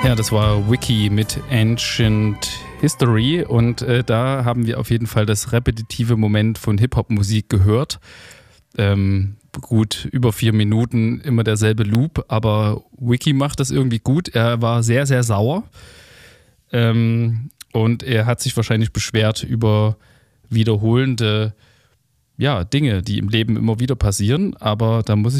Ja, das war Wiki mit Ancient History und da haben wir auf jeden Fall das repetitive Moment von Hip-Hop-Musik gehört. Gut, über 4 Minuten immer derselbe Loop, aber Wiki macht das irgendwie gut. Er war sehr, sehr sauer und er hat sich wahrscheinlich beschwert über wiederholende Dinge, die im Leben immer wieder passieren, aber da muss